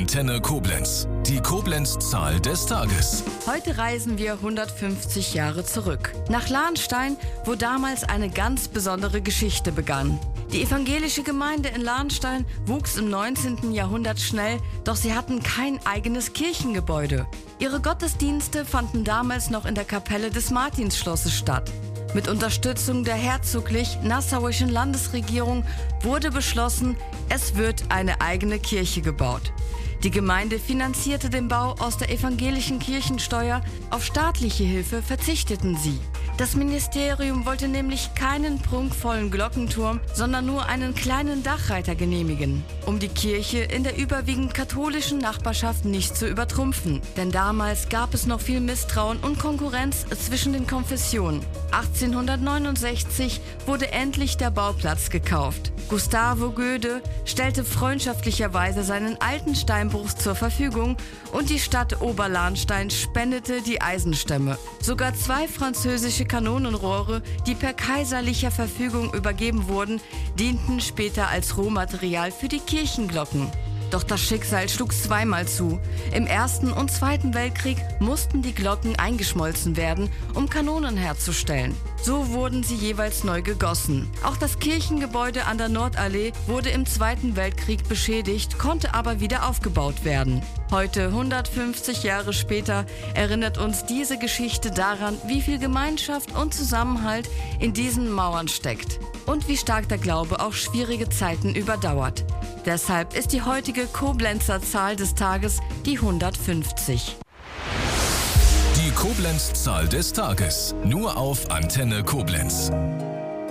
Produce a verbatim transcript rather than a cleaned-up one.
Antenne Koblenz. Die Koblenz-Zahl des Tages. Heute reisen wir hundertfünfzig Jahre zurück. Nach Lahnstein, wo damals eine ganz besondere Geschichte begann. Die evangelische Gemeinde in Lahnstein wuchs im neunzehnten Jahrhundert schnell, doch sie hatten kein eigenes Kirchengebäude. Ihre Gottesdienste fanden damals noch in der Kapelle des Martinsschlosses statt. Mit Unterstützung der herzoglich-nassauischen Landesregierung wurde beschlossen, es wird eine eigene Kirche gebaut. Die Gemeinde finanzierte den Bau aus der evangelischen Kirchensteuer, auf staatliche Hilfe verzichteten sie. Das Ministerium wollte nämlich keinen prunkvollen Glockenturm, sondern nur einen kleinen Dachreiter genehmigen, um die Kirche in der überwiegend katholischen Nachbarschaft nicht zu übertrumpfen. Denn damals gab es noch viel Misstrauen und Konkurrenz zwischen den Konfessionen. achtzehnhundertneunundsechzig wurde endlich der Bauplatz gekauft. Gustavo Göde stellte freundschaftlicherweise seinen alten Steinbruch zur Verfügung und die Stadt Oberlahnstein spendete die Eisenstämme. Sogar zwei französische Kanonenrohre, die per kaiserlicher Verfügung übergeben wurden, dienten später als Rohmaterial für die Kirchenglocken. Doch das Schicksal schlug zweimal zu. Im Ersten und Zweiten Weltkrieg mussten die Glocken eingeschmolzen werden, um Kanonen herzustellen. So wurden sie jeweils neu gegossen. Auch das Kirchengebäude an der Nordallee wurde im Zweiten Weltkrieg beschädigt, konnte aber wieder aufgebaut werden. Heute, hundertfünfzig Jahre später, erinnert uns diese Geschichte daran, wie viel Gemeinschaft und Zusammenhalt in diesen Mauern steckt und wie stark der Glaube auch schwierige Zeiten überdauert. Deshalb ist die heutige Koblenzer Zahl des Tages die hundertfünfzig. Die Koblenz-Zahl des Tages. Nur auf Antenne Koblenz.